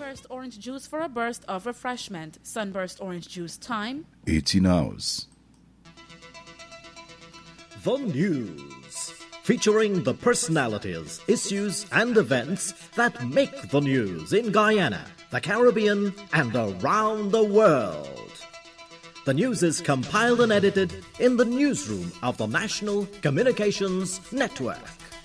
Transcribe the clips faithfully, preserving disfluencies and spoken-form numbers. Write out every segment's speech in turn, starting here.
Sunburst orange juice for a burst of refreshment. Sunburst orange juice time. eighteen hours. The News, featuring the personalities, issues and events that make the news in Guyana, the Caribbean and around the world. The news is compiled and edited in the newsroom of the National Communications Network.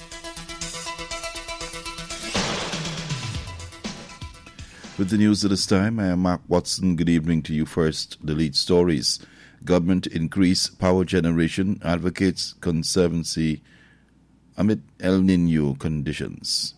With the news at this time, I am Mark Watson. Good evening to you. First, the lead stories. Government increase power generation, advocates conservancy amid El Nino conditions.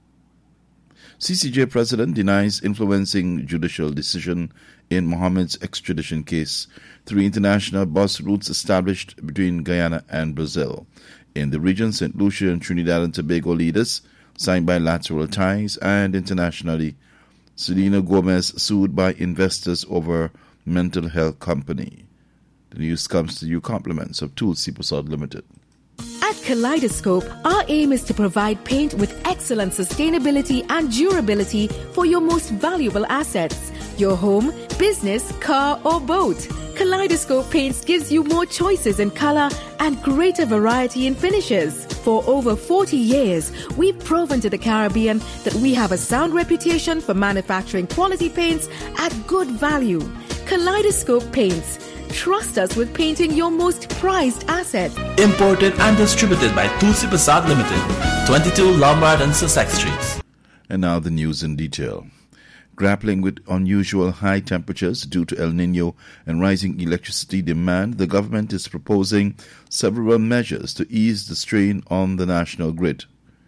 C C J President denies influencing judicial decision in Mohammed's extradition case. Three international bus routes established between Guyana and Brazil. In the region, Saint Lucia and Trinidad and Tobago leaders signed bilateral ties, and internationally, Selena Gomez sued by investors over mental health company. The news comes to you compliments of Tulsi Prasad Limited. At Kaleidoscope, our aim is to provide paint with excellent sustainability and durability for your most valuable assets, your home, business, car or boat. Kaleidoscope Paints gives you more choices in color and greater variety in finishes. For over forty years, we've proven to the Caribbean that we have a sound reputation for manufacturing quality paints at good value. Kaleidoscope Paints. Trust us with painting your most prized asset. Imported and distributed by Tulsi Prasad Limited, twenty-two Lombard and Sussex Streets. And now the news in detail. Grappling with unusual high temperatures due to El Nino and rising electricity demand, the government is proposing several measures to ease the strain on the national grid.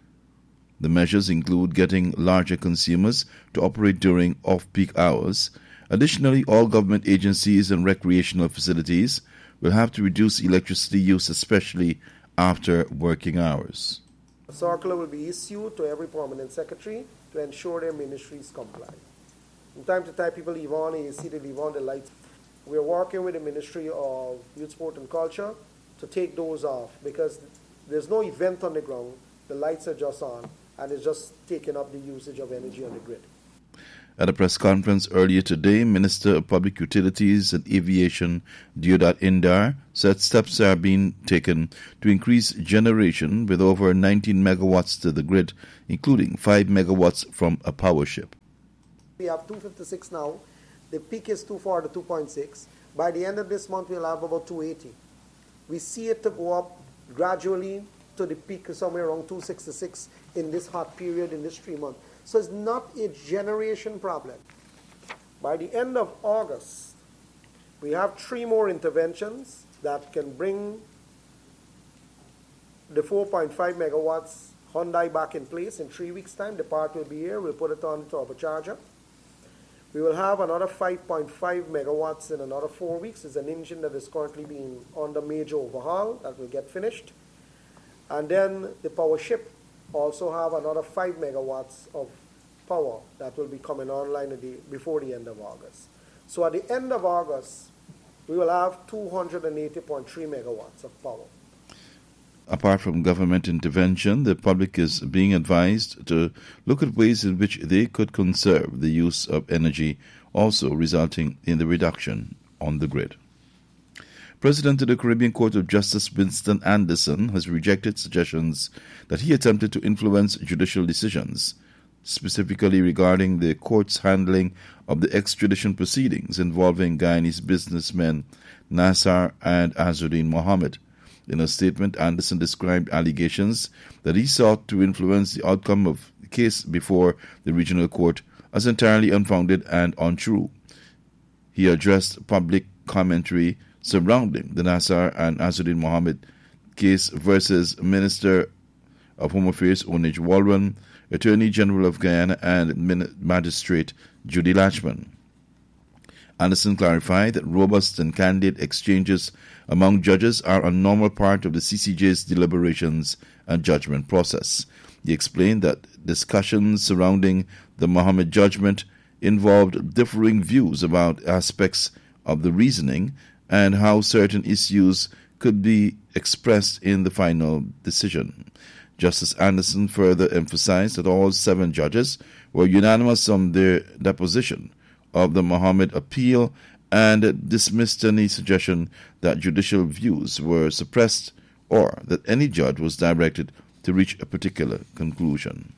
The measures include getting larger consumers to operate during off-peak hours. Additionally, all government agencies and recreational facilities will have to reduce electricity use, especially after working hours. A circular will be issued to every permanent secretary to ensure their ministries comply. From time to time, people leave on A C, they leave on the lights. We are working with the Ministry of Youth, Sport and Culture to take those off because there's no event on the ground. The lights are just on and it's just taking up the usage of energy on the grid. At a press conference earlier today, Minister of Public Utilities and Aviation Deodat Indar said steps are being taken to increase generation with over nineteen megawatts to the grid, including five megawatts from a power ship. We have two fifty-six now. The peak is two forty to two point six. By the end of this month, we'll have about two eighty. We see it to go up gradually to the peak somewhere around two sixty-six in this hot period in this three months. So it's not a generation problem. By the end of August, we have three more interventions that can bring the four point five megawatts Hyundai back in place in three weeks' time. The part will be here. We'll put it on turbocharger. We will have another five point five megawatts in another four weeks. It's an engine that is currently being under major overhaul that will get finished. And then the power ship also have another five megawatts of power that will be coming online at the, before the end of August. So at the end of August, we will have two hundred eighty point three megawatts of power. Apart from government intervention, the public is being advised to look at ways in which they could conserve the use of energy, also resulting in the reduction on the grid. President of the Caribbean Court of Justice Winston Anderson has rejected suggestions that he attempted to influence judicial decisions, specifically regarding the court's handling of the extradition proceedings involving Guyanese businessmen Nasser and Azzuddin Mohammed. In a statement, Anderson described allegations that he sought to influence the outcome of the case before the regional court as entirely unfounded and untrue. He addressed public commentary surrounding the Nasser and Azzuddin Mohammed case versus Minister of Home Affairs Onage Walron, Attorney General of Guyana, and Magistrate Judy Latchman. Anderson clarified that robust and candid exchanges among judges are a normal part of the C C J's deliberations and judgment process. He explained that discussions surrounding the Mohammed judgment involved differing views about aspects of the reasoning and how certain issues could be expressed in the final decision. Justice Anderson further emphasized that all seven judges were unanimous on their deposition of the Mohammed appeal and dismissed any suggestion that judicial views were suppressed or that any judge was directed to reach a particular conclusion.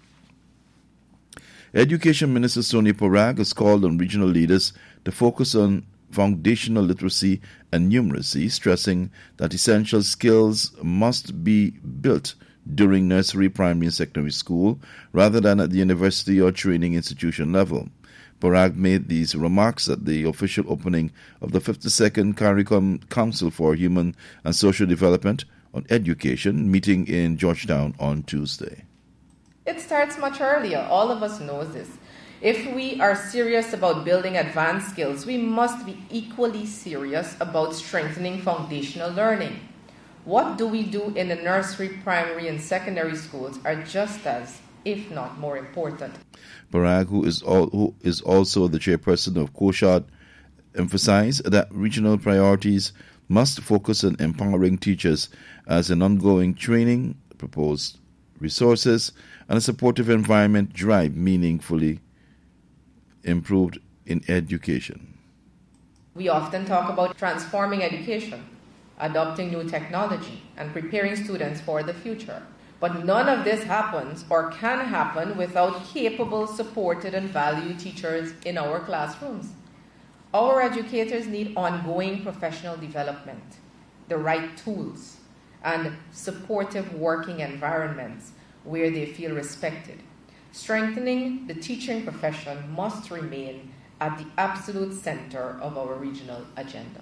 Education Minister Sonia Parag has called on regional leaders to focus on foundational literacy and numeracy, stressing that essential skills must be built during nursery, primary and secondary school rather than at the university or training institution level. Parag made these remarks at the official opening of the fifty-second CARICOM Council for Human and Social Development on Education meeting in Georgetown on Tuesday. It starts much earlier. All of us know this. If we are serious about building advanced skills, we must be equally serious about strengthening foundational learning. What do we do in the nursery, primary, and secondary schools are just as, if not more important. Parag, who is, all, who is also the chairperson of COSHAD, emphasized that regional priorities must focus on empowering teachers as an ongoing training, proposed resources, and a supportive environment drive meaningfully improved in education. We often talk about transforming education, adopting new technology, and preparing students for the future. But none of this happens or can happen without capable, supported, and valued teachers in our classrooms. Our educators need ongoing professional development, the right tools, and supportive working environments where they feel respected. Strengthening the teaching profession must remain at the absolute center of our regional agenda.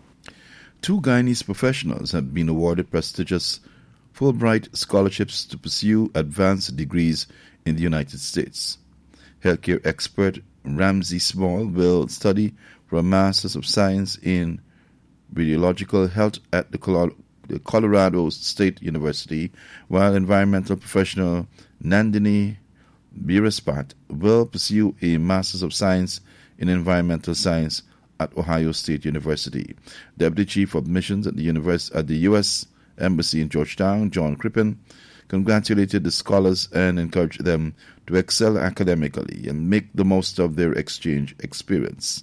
Two Guyanese professionals have been awarded prestigious Fulbright scholarships to pursue advanced degrees in the United States. Healthcare expert Ramsey Small will study for a Master's of Science in Radiological Health at the Colorado State University, while environmental professional Nandini Biraspat will pursue a Master's of Science in Environmental Science at Ohio State University. Deputy Chief of Missions at the, Univers- at the U S Embassy in Georgetown, John Crippen, congratulated the scholars and encouraged them to excel academically and make the most of their exchange experience.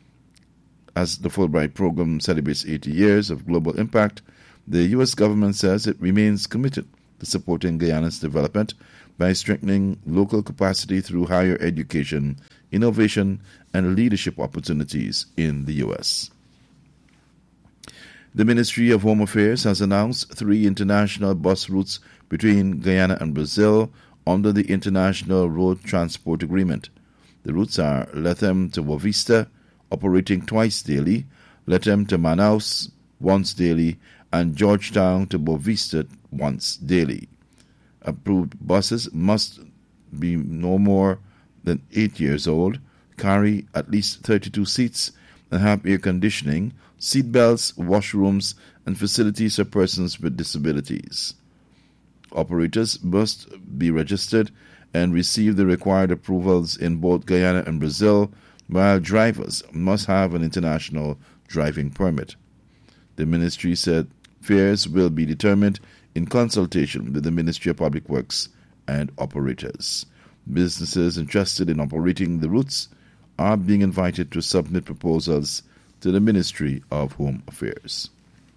As the Fulbright program celebrates eighty years of global impact, the U S government says it remains committed to supporting Guyana's development by strengthening local capacity through higher education, innovation, and leadership opportunities in the U S. The Ministry of Home Affairs has announced three international bus routes between Guyana and Brazil under the International Road Transport Agreement. The routes are Lethem to Boa Vista, operating twice daily, Lethem to Manaus once daily, and Georgetown to Boa Vista once daily. Approved buses must be no more than eight years old, carry at least thirty-two seats, and have air conditioning, seat belts, washrooms, and facilities for persons with disabilities. Operators must be registered and receive the required approvals in both Guyana and Brazil, while drivers must have an international driving permit. The ministry said fares will be determined in consultation with the Ministry of Public Works and operators. Businesses interested in operating the routes are being invited to submit proposals to the Ministry of Home Affairs.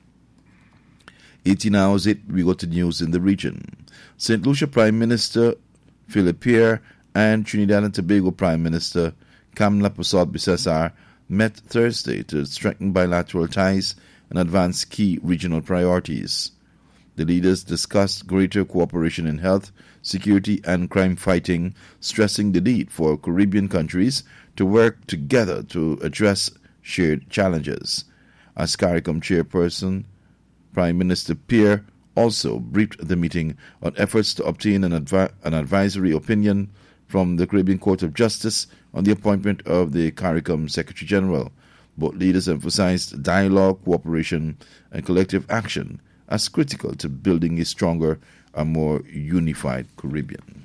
eighteen hours eight, we go to news in the region. Saint Lucia Prime Minister Philip Pierre and Trinidad and Tobago Prime Minister Kamla Persad-Bissessar met Thursday to strengthen bilateral ties and advance key regional priorities. The leaders discussed greater cooperation in health, security, and crime fighting, stressing the need for Caribbean countries to work together to address shared challenges. As CARICOM chairperson, Prime Minister Pierre also briefed the meeting on efforts to obtain an, advi- an advisory opinion from the Caribbean Court of Justice on the appointment of the CARICOM Secretary General. Both leaders emphasized dialogue, cooperation, and collective action as critical to building a stronger and more unified Caribbean.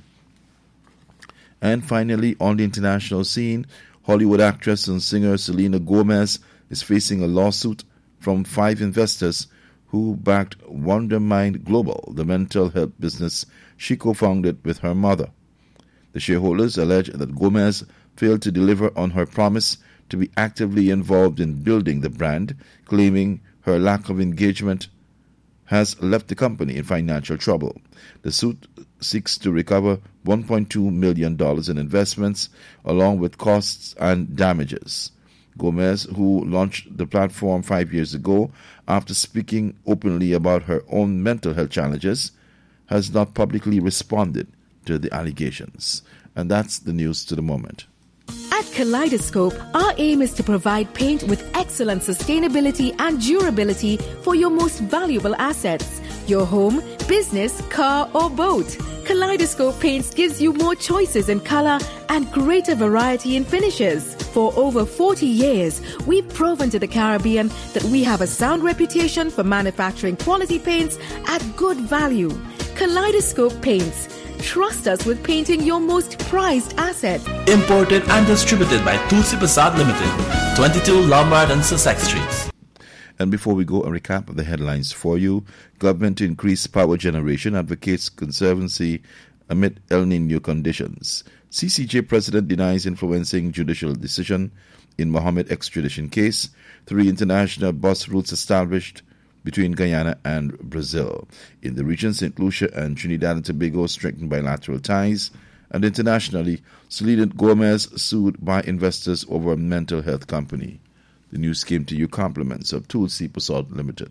And finally, on the international scene, Hollywood actress and singer Selena Gomez is facing a lawsuit from five investors who backed Wondermind Global, the mental health business she co-founded with her mother. The shareholders allege that Gomez failed to deliver on her promise to be actively involved in building the brand, claiming her lack of engagement has left the company in financial trouble. The suit seeks to recover one point two million dollars in investments, along with costs and damages. Gomez, who launched the platform five years ago after speaking openly about her own mental health challenges, has not publicly responded to the allegations. And that's the news to the moment. At Kaleidoscope, our aim is to provide paint with excellent sustainability and durability for your most valuable assets, your home, business, car, or boat. Kaleidoscope Paints gives you more choices in color and greater variety in finishes. For over forty years, we've proven to the Caribbean that we have a sound reputation for manufacturing quality paints at good value. Kaleidoscope Paints. Trust us with painting your most prized asset. Imported and distributed by Tulsi Prasad Limited, twenty-two Lombard and Sussex Streets. And before we go, a recap of the headlines for you. Government to increase power generation advocates conservancy amid El Nino conditions. C C J President denies influencing judicial decision in Mohammed extradition case. Three international bus routes established between Guyana and Brazil. In the region, Saint Lucia and Trinidad and Tobago strengthened bilateral ties. And internationally, Selena Gomez sued by investors over a mental health company. The news came to you compliments of Tulsi Prasad Limited.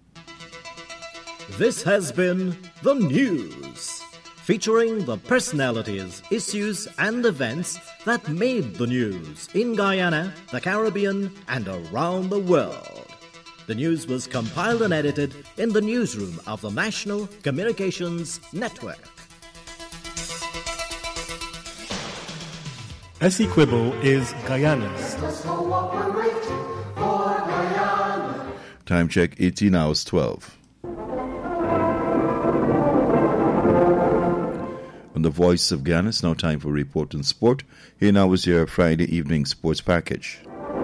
This has been The News, featuring the personalities, issues and events that made the news in Guyana, the Caribbean and around the world. The news was compiled and edited in the newsroom of the National Communications Network. Essequibo is Guyana's. Time check, eighteen hours twelve. On the Voice of Ghana, it's now time for Report on Sport. Here now is your Friday evening sports package.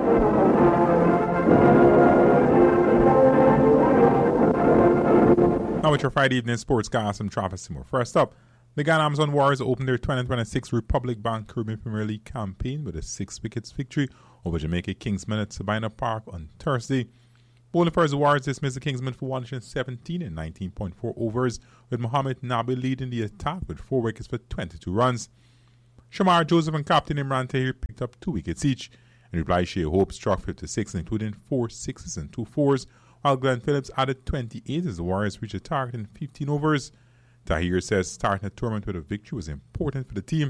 Now with your Friday evening sports guys, I'm Travis Seymour. First up, the Ghana Amazon Warriors opened their twenty twenty-six Republic Bank Caribbean Premier League campaign with a six wickets victory over Jamaica Kingsmen at Sabina Park on Thursday. Bowling first, the Warriors dismissed the Kingsmen for one hundred seventeen in nineteen point four overs, with Mohamed Nabi leading the attack with four wickets for twenty-two runs. Shamar Joseph and captain Imran Tahir picked up two wickets each. In reply, Shea Hope struck fifty-six, including four sixes and two fours, while Glenn Phillips added twenty-eight as the Warriors reached a target in fifteen overs. Tahir says starting a tournament with a victory was important for the team.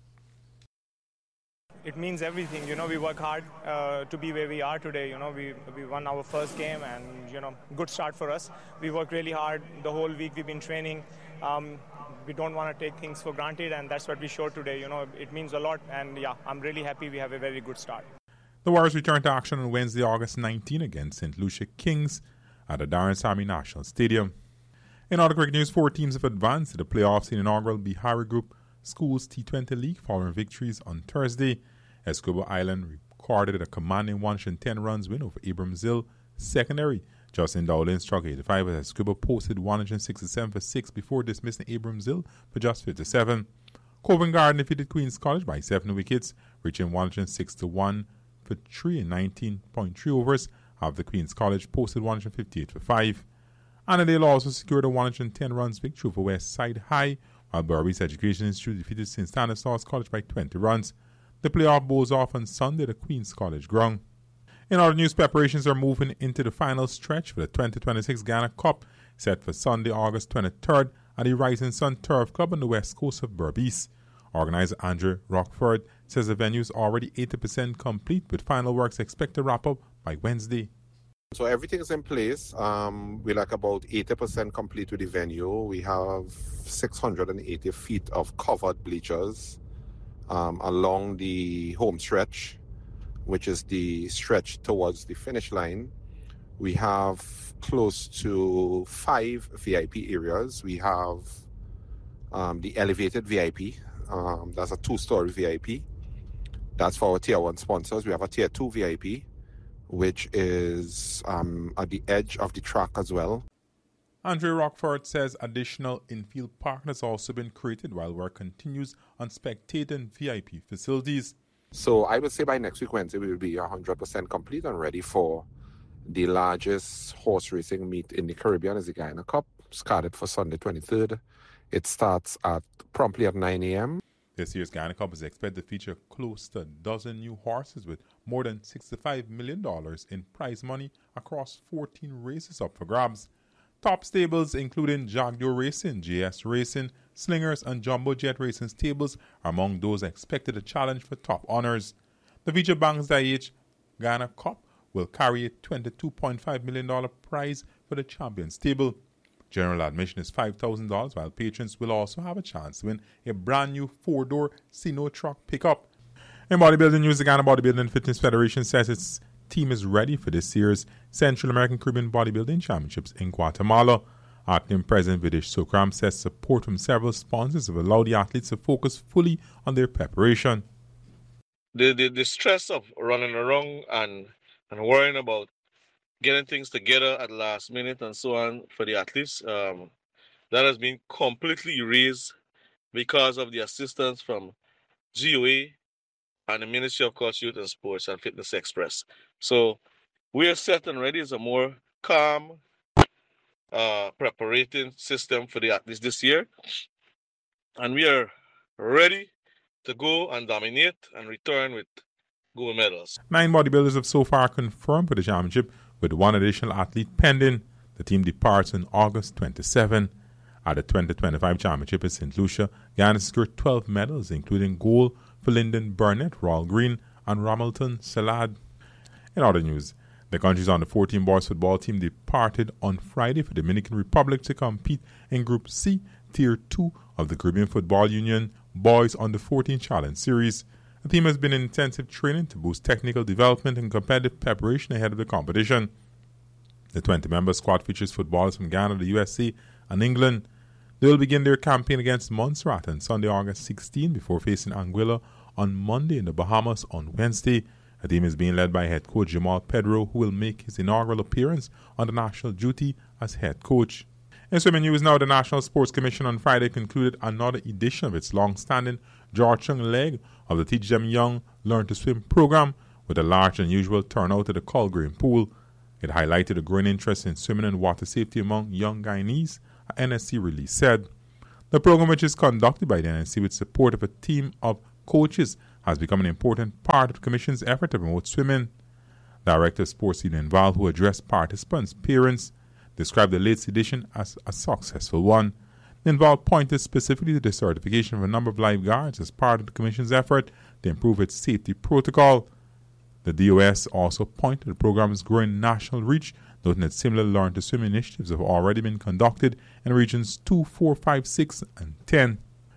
It means everything, you know, we work hard uh, to be where we are today, you know, we we won our first game and, you know, good start for us. We worked really hard the whole week, we've been training, um, we don't want to take things for granted and that's what we showed today, you know, it means a lot and yeah, I'm really happy we have a very good start. The Warriors returned to action on Wednesday, August nineteenth against Saint Lucia Kings at the Darren Sammy National Stadium. In other cricket news, four teams have advanced to the playoffs in inaugural Bihari Group Schools T twenty League following victories on Thursday. Escobar Island recorded a commanding one hundred ten runs win over Abramsville. Secondary, Justin Dowling struck eighty-five as Escobar posted one hundred sixty-seven for six before dismissing Abramsville for just fifty-seven. Covent Garden defeated Queen's College by seven wickets, reaching one hundred six to one for three in nineteen point three overs, after Queen's College posted one hundred fifty-eight for five. Annandale also secured a one hundred ten runs victory over West Side High, while Berbice Education Institute defeated Saint Stanislaus College by twenty runs. The playoff bowls off on Sunday at the Queen's College ground. In other news, preparations are moving into the final stretch for the twenty twenty-six Ghana Cup, set for Sunday, August twenty-third at the Rising Sun Turf Club on the west coast of Berbice. Organizer Andrew Rockford says the venue is already eighty percent complete, with final works expected to wrap up by Wednesday. So everything is in place. Um, we're like about eighty percent complete with the venue. We have six hundred eighty feet of covered bleachers um, along the home stretch, which is the stretch towards the finish line. We have close to five V I P areas. We have um, the elevated V I P. Um, that's a two-story V I P. That's for our tier one sponsors. We have a tier two V I P, which is um, at the edge of the track as well. Andre Rockford says additional infield parking has also been created while work continues on spectator and V I P facilities. So I would say by next week Wednesday we will be one hundred percent complete and ready for the largest horse racing meet in the Caribbean, is the Guyana Cup, scheduled for Sunday twenty-third. It starts at promptly at nine a.m. This year's Guyana Cup is expected to feature close to a dozen new horses with more than sixty-five million dollars in prize money across fourteen races up for grabs. Top stables including Jaguar Racing, J S Racing, Slingers and Jumbo Jet Racing stables are among those expected to challenge for top honors. The Vijay Bangladesh Guyana Cup will carry a twenty-two point five million dollars prize for the champion stable. General admission is five thousand dollars, while patrons will also have a chance to win a brand new four-door Sino truck pickup. In bodybuilding news, the Ghana Bodybuilding and Fitness Federation says its team is ready for this year's Central American Caribbean Bodybuilding Championships in Guatemala. Acting President Vidish Sokram says support from several sponsors have allowed the athletes to focus fully on their preparation. The, the, the stress of running around and, and worrying about getting things together at the last minute and so on for the athletes, um, that has been completely erased because of the assistance from G O A and the Ministry of Culture, Youth and Sports and Fitness Express. So we are set and ready as a more calm, uh, preparating system for the athletes this year. And we are ready to go and dominate and return with gold medals. Nine bodybuilders have so far confirmed for the championship, with one additional athlete pending. The team departs on August twenty-seventh. At the twenty twenty-five championship in Saint Lucia, Guyana secured twelve medals, including gold for Lyndon Burnett, Royal Green, and Ramilton Salad. In other news, the country's under fourteen boys football team departed on Friday for Dominican Republic to compete in Group C, Tier two of the Caribbean Football Union Boys Under fourteen Challenge Series. The team has been in intensive training to boost technical development and competitive preparation ahead of the competition. The twenty-member squad features footballers from Ghana, the U S A, and England. They will begin their campaign against Montserrat on Sunday, August sixteenth, before facing Anguilla on Monday in the Bahamas on Wednesday. The team is being led by head coach Jamal Pedro, who will make his inaugural appearance on the national duty as head coach. In swimming news now, the National Sports Commission on Friday concluded another edition of its long-standing Georgetown leg of the Teach Them Young Learn to Swim program with a large and unusual turnout at the Colgreen Pool. It highlighted a growing interest in swimming and water safety among young Guyanese, a N S C release said. The program, which is conducted by the N S C with support of a team of coaches, has become an important part of the Commission's effort to promote swimming. Director of Sports Eden Val, who addressed participants' parents, described the latest edition as a successful one. Ninval pointed specifically to the certification of a number of lifeguards as part of the Commission's effort to improve its safety protocol. The D O S also pointed to the program's growing national reach, noting that similar Learn to Swim initiatives have already been conducted in regions two, four, five, six, and ten.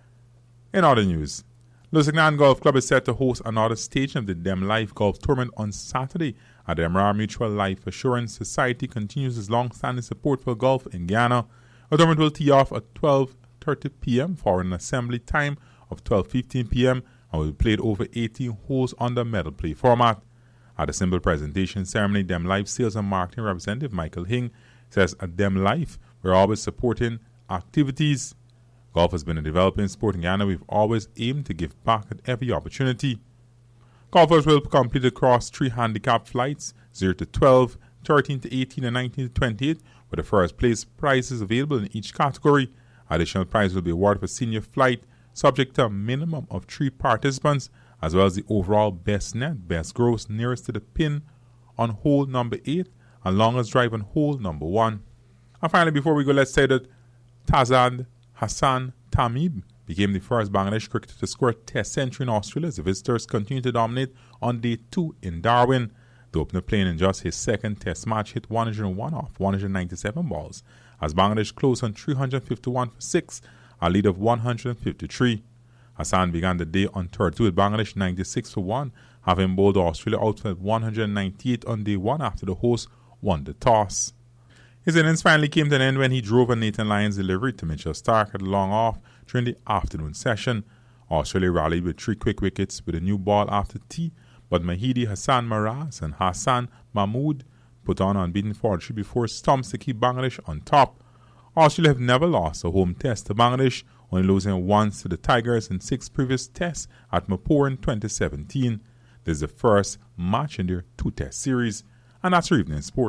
In other news, Lusignan Golf Club is set to host another stage of the Dem Life Golf Tournament on Saturday. At the Emra Mutual Life Assurance Society continues its long-standing support for golf in Guyana. The tournament will tee off at twelve thirty p.m. for an assembly time of twelve fifteen p.m. and will be played over eighteen holes on the medal play format. At a simple presentation ceremony, Dem Life Sales and Marketing Representative Michael Hing says at Dem Life, we're always supporting activities. Golf has been a developing sport in Guyana. We've always aimed to give back at every opportunity. Golfers will compete across three handicap flights, zero to twelve, thirteen to eighteen, and nineteen to twenty-eight, with the first place prizes available in each category. Additional prizes will be awarded for senior flight, subject to a minimum of three participants, as well as the overall best net, best gross nearest to the pin on hole number eight, and longest drive on hole number one. And finally, before we go, let's say that Tazad Hassan Tamib became the first Bangladesh cricketer to score a test century in Australia as the visitors continue to dominate on day two in Darwin. The opener, playing in just his second test match, hit one hundred one off one hundred ninety-seven balls as Bangladesh closed on three hundred fifty-one for six, a lead of one hundred fifty-three. Hassan began the day on thirty-two with Bangladesh ninety-six for one, having bowled Australia out at one hundred ninety-eight on day one after the host won the toss. His innings finally came to an end when he drove a Nathan Lyons delivery to Mitchell Stark at a long off during the afternoon session. Australia rallied with three quick wickets with a new ball after tea, but Mahidi Hassan Maraz and Hassan Mahmood put on unbeaten fortitude before stumps to keep Bangladesh on top. Australia have never lost a home test to Bangladesh, only losing once to the Tigers in six previous tests at Mapur in twenty seventeen. This is the first match in their two-test series, and that's your evening sport.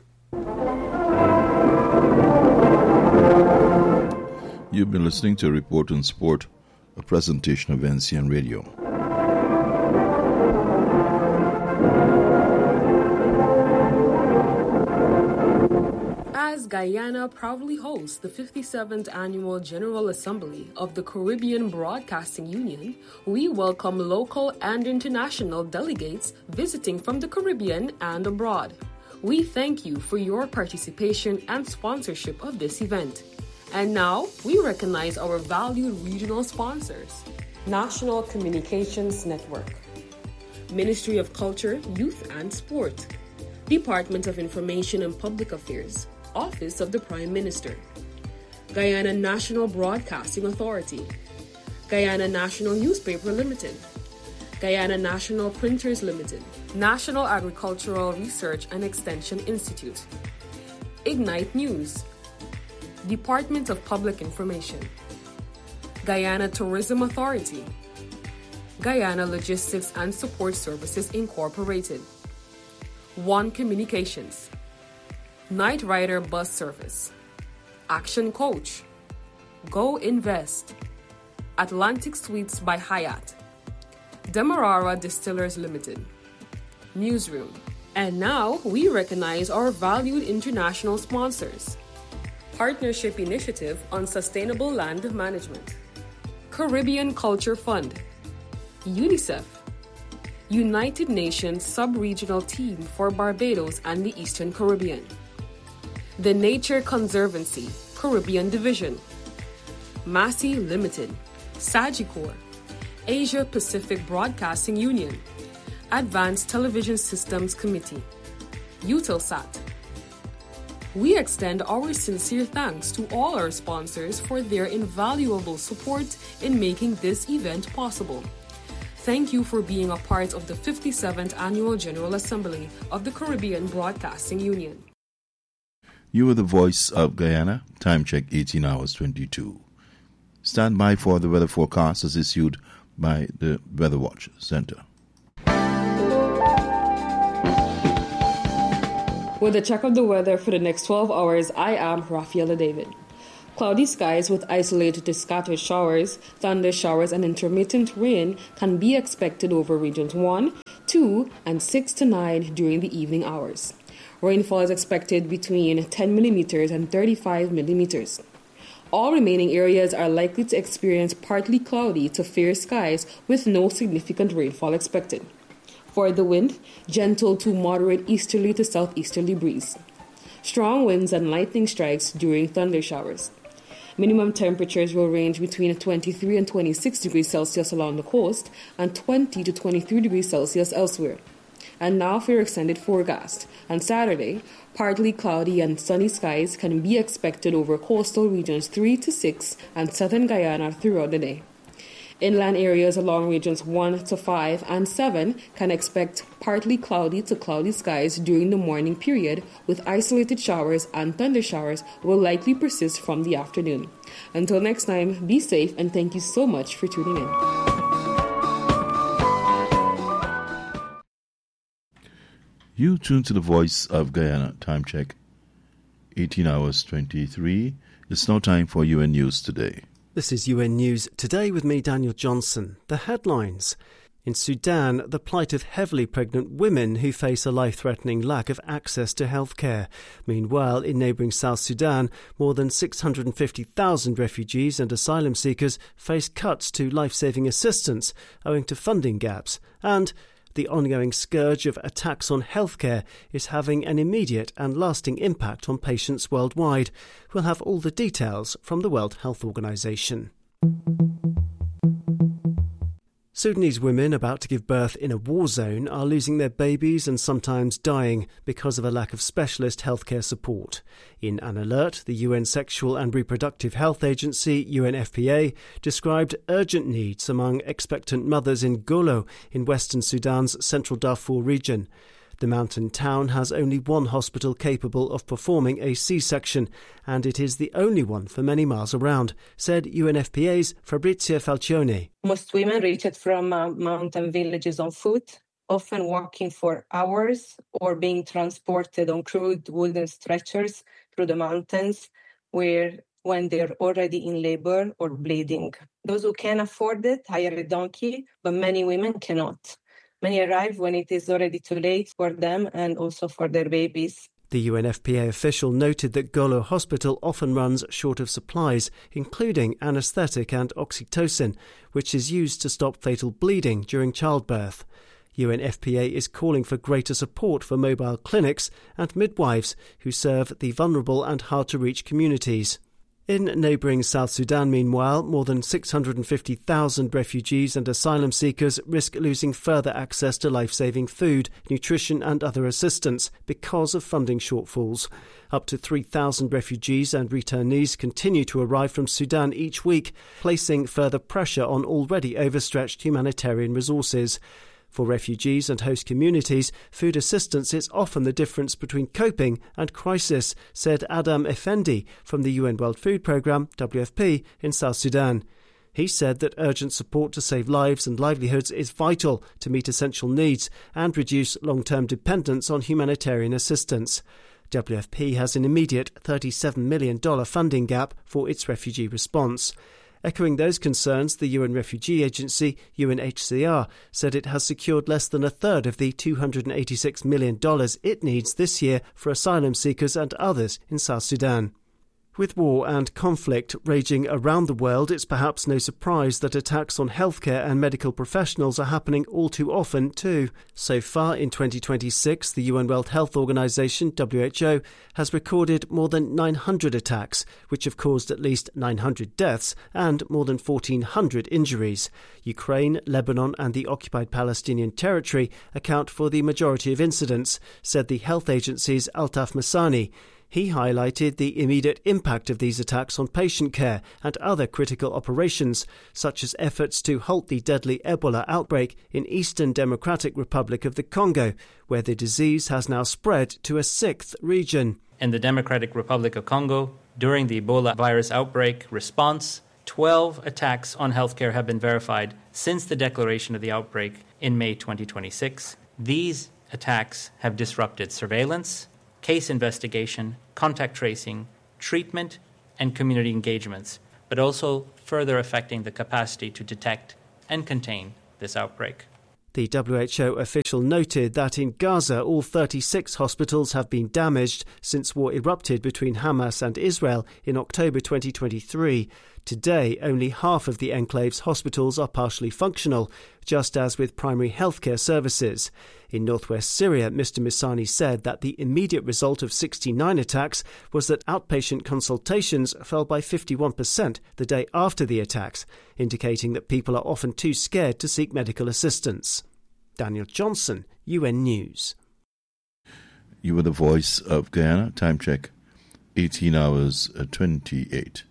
You've been listening to a report on sport, a presentation of N C N Radio. As Guyana proudly hosts the fifty-seventh Annual General Assembly of the Caribbean Broadcasting Union, we welcome local and international delegates visiting from the Caribbean and abroad. We thank you for your participation and sponsorship of this event. And now, we recognize our valued regional sponsors. National Communications Network, Ministry of Culture, Youth and Sport, Department of Information and Public Affairs, Office of the Prime Minister, Guyana National Broadcasting Authority, Guyana National Newspaper Limited, Guyana National Printers Limited, National Agricultural Research and Extension Institute, Ignite News, Department of Public Information, Guyana Tourism Authority, Guyana Logistics and Support Services Incorporated, One Communications, Night Rider Bus Service, Action Coach, Go Invest, Atlantic Suites by Hyatt, Demerara Distillers Limited, Newsroom. And now we recognize our valued international sponsors. Partnership Initiative on Sustainable Land Management, Caribbean Culture Fund, UNICEF, United Nations Sub-Regional Team for Barbados and the Eastern Caribbean, The Nature Conservancy, Caribbean Division, Massey Limited, Sagicor, Asia Pacific Broadcasting Union, Advanced Television Systems Committee, Eutelsat. We extend our sincere thanks to all our sponsors for their invaluable support in making this event possible. Thank you for being a part of the fifty-seventh Annual General Assembly of the Caribbean Broadcasting Union. You are the voice of Guyana. Time check eighteen hours twenty-two. Stand by for the weather forecast as issued by the Weather Watch Center. With a check of the weather for the next twelve hours, I am Rafaela David. Cloudy skies with isolated to scattered showers, thunder showers, and intermittent rain can be expected over regions one, two, and six to nine during the evening hours. Rainfall is expected between ten millimeters and thirty-five millimeters. All remaining areas are likely to experience partly cloudy to fair skies with no significant rainfall expected. For the wind, gentle to moderate easterly to southeasterly breeze. Strong winds and lightning strikes during thunder showers. Minimum temperatures will range between twenty-three and twenty-six degrees Celsius along the coast and twenty to twenty-three degrees Celsius elsewhere. And now for your extended forecast. On Saturday, partly cloudy and sunny skies can be expected over coastal regions three to six and southern Guyana throughout the day. Inland areas along regions one to five and seven can expect partly cloudy to cloudy skies during the morning period, with isolated showers and thunder showers will likely persist from the afternoon. Until next time, be safe and thank you so much for tuning in. You tune to the voice of Guyana. Time check eighteen hours twenty-three. It's now time for U N News Today. This is U N News Today with me, Daniel Johnson. The headlines. In Sudan, the plight of heavily pregnant women who face a life-threatening lack of access to healthcare. Meanwhile, in neighbouring South Sudan, more than six hundred fifty thousand refugees and asylum seekers face cuts to life-saving assistance owing to funding gaps. And the ongoing scourge of attacks on healthcare is having an immediate and lasting impact on patients worldwide. We'll have all the details from the World Health Organization. Sudanese women about to give birth in a war zone are losing their babies and sometimes dying because of a lack of specialist healthcare support. In an alert, the U N Sexual and Reproductive Health Agency, U N F P A, described urgent needs among expectant mothers in Golo in western Sudan's central Darfur region. The mountain town has only one hospital capable of performing a C-section, and it is the only one for many miles around, said U N F P A's Fabrizia Falcione. Most women reached from uh, mountain villages on foot, often walking for hours or being transported on crude wooden stretchers through the mountains, where when they're already in labor or bleeding. Those who can afford it hire a donkey, but many women cannot. Many arrive when it is already too late for them and also for their babies. The U N F P A official noted that Golo Hospital often runs short of supplies, including anaesthetic and oxytocin, which is used to stop fatal bleeding during childbirth. U N F P A is calling for greater support for mobile clinics and midwives who serve the vulnerable and hard-to-reach communities. In neighbouring South Sudan, meanwhile, more than six hundred fifty thousand refugees and asylum seekers risk losing further access to life-saving food, nutrition and other assistance because of funding shortfalls. Up to three thousand refugees and returnees continue to arrive from Sudan each week, placing further pressure on already overstretched humanitarian resources. For refugees and host communities, food assistance is often the difference between coping and crisis, said Adam Effendi from the U N World Food Programme, W F P, in South Sudan. He said that urgent support to save lives and livelihoods is vital to meet essential needs and reduce long-term dependence on humanitarian assistance. W F P has an immediate thirty-seven million dollars funding gap for its refugee response. Echoing those concerns, the U N Refugee Agency, U N H C R, said it has secured less than a third of the two hundred eighty-six million dollars it needs this year for asylum seekers and others in South Sudan. With war and conflict raging around the world, it's perhaps no surprise that attacks on healthcare and medical professionals are happening all too often too. So far in twenty twenty-six, the U N World Health Organization, W H O, has recorded more than nine hundred attacks, which have caused at least nine hundred deaths and more than fourteen hundred injuries. Ukraine, Lebanon and the occupied Palestinian territory account for the majority of incidents, said the health agency's Altaf Masani. He highlighted the immediate impact of these attacks on patient care and other critical operations, such as efforts to halt the deadly Ebola outbreak in Eastern Democratic Republic of the Congo, where the disease has now spread to a sixth region. In the Democratic Republic of Congo, during the Ebola virus outbreak response, twelve attacks on healthcare have been verified since the declaration of the outbreak in May twenty twenty-six. These attacks have disrupted surveillance, case investigation, contact tracing, treatment, and community engagements, but also further affecting the capacity to detect and contain this outbreak. The W H O official noted that in Gaza, all thirty-six hospitals have been damaged since war erupted between Hamas and Israel in October twenty twenty-three. Today, only half of the enclave's hospitals are partially functional, just as with primary healthcare services. In northwest Syria, Mister Misani said that the immediate result of sixty-nine attacks was that outpatient consultations fell by fifty-one percent the day after the attacks, indicating that people are often too scared to seek medical assistance. Daniel Johnson, U N News. You were the voice of Guyana. Time check, eighteen hours twenty-eight.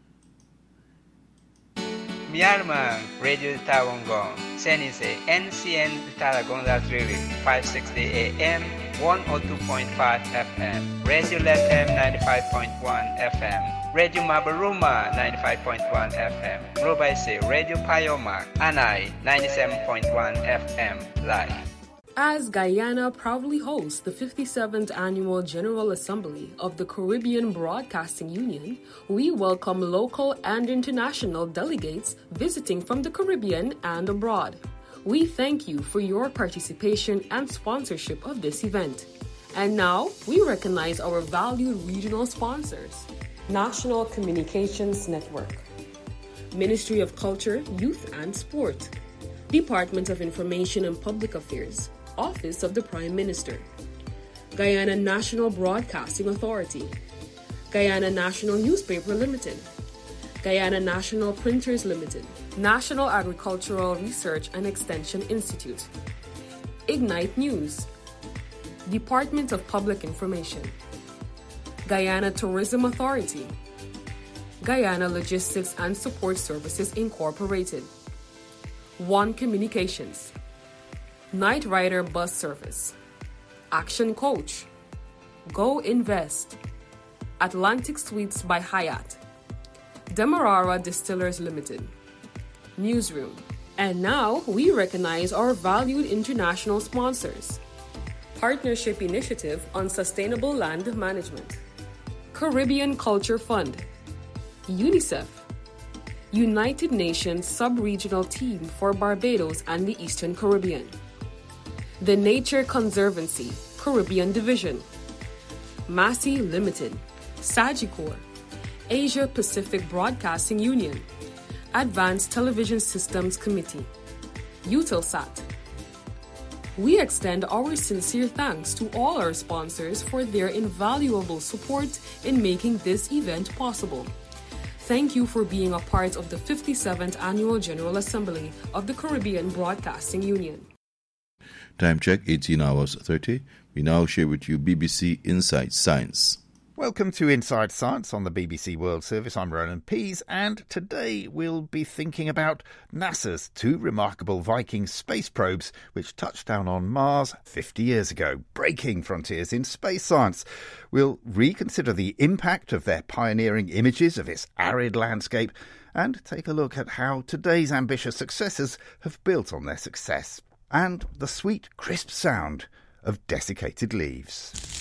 Myanmar Radio Tawangong, Senise N C N Taragonga Trili, five sixty A M, one oh two point five F M, Radio Lethem ninety-five point one F M, Radio Mabaruma ninety-five point one F M, Robaise Radio Payoma, Anai ninety-seven point one F M, live. As Guyana proudly hosts the fifty-seventh Annual General Assembly of the Caribbean Broadcasting Union, we welcome local and international delegates visiting from the Caribbean and abroad. We thank you for your participation and sponsorship of this event. And now, we recognize our valued regional sponsors. National Communications Network, Ministry of Culture, Youth and Sport, Department of Information and Public Affairs, Office of the Prime Minister, Guyana National Broadcasting Authority, Guyana National Newspaper Limited, Guyana National Printers Limited, National Agricultural Research and Extension Institute, Ignite News, Department of Public Information, Guyana Tourism Authority, Guyana Logistics and Support Services Incorporated, One Communications, Night Rider Bus Service, Action Coach, Go Invest, Atlantic Suites by Hyatt, Demerara Distillers Limited, Newsroom. And now we recognize our valued international sponsors. Partnership Initiative on Sustainable Land Management, Caribbean Culture Fund, UNICEF, United Nations Sub-Regional Team for Barbados and the Eastern Caribbean, The Nature Conservancy, Caribbean Division, Massey Limited, Sagicor, Asia Pacific Broadcasting Union, Advanced Television Systems Committee, Eutelsat. We extend our sincere thanks to all our sponsors for their invaluable support in making this event possible. Thank you for being a part of the fifty-seventh Annual General Assembly of the Caribbean Broadcasting Union. Time check, eighteen hours thirty. We now share with you B B C Inside Science. Welcome to Inside Science on the B B C World Service. I'm Roland Pease, and today we'll be thinking about NASA's two remarkable Viking space probes which touched down on Mars fifty years ago, breaking frontiers in space science. We'll reconsider the impact of their pioneering images of its arid landscape and take a look at how today's ambitious successors have built on their success and the sweet, crisp sound of desiccated leaves.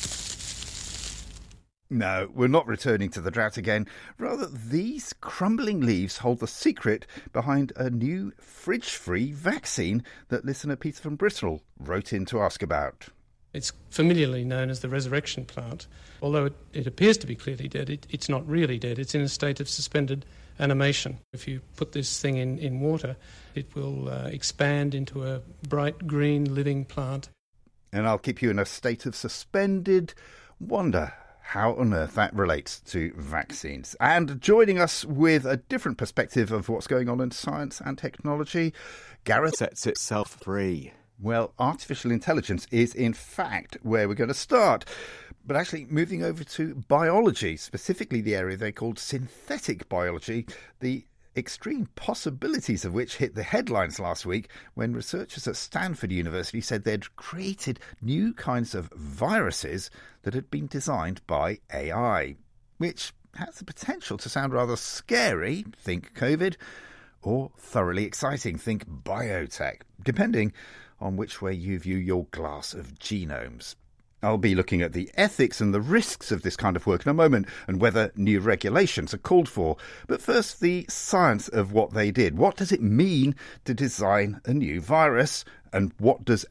No, we're not returning to the drought again. Rather, these crumbling leaves hold the secret behind a new fridge-free vaccine that listener Peter from Bristol wrote in to ask about. It's familiarly known as the resurrection plant. Although it, it appears to be clearly dead, it, it's not really dead. It's in a state of suspended animation. If you put this thing in, in water, it will uh, expand into a bright green living plant. And I'll keep you in a state of suspended wonder how on earth that relates to vaccines. And joining us with a different perspective of what's going on in science and technology, Gareth sets itself free. Well, artificial intelligence is in fact where we're going to start. But actually moving over to biology, specifically the area they called synthetic biology, the extreme possibilities of which hit the headlines last week when researchers at Stanford University said they'd created new kinds of viruses that had been designed by A I, which has the potential to sound rather scary, think COVID, or thoroughly exciting, think biotech, depending on which way you view your glass of genomes. I'll be looking at the ethics and the risks of this kind of work in a moment and whether new regulations are called for. But first, the science of what they did. What does it mean to design a new virus? And what does